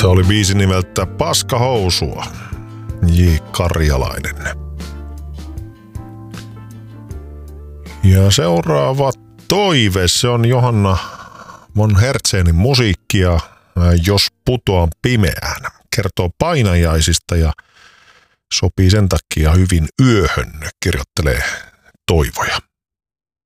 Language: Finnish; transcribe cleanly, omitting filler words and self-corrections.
Se oli biisi nimeltä Paskahousua, J. Karjalainen. Ja seuraava toive, se on Johanna von Hertzenin musiikkia, Jos putoan pimeään. Kertoo painajaisista ja sopii sen takia hyvin yöhön, kirjoittelee Toivoja.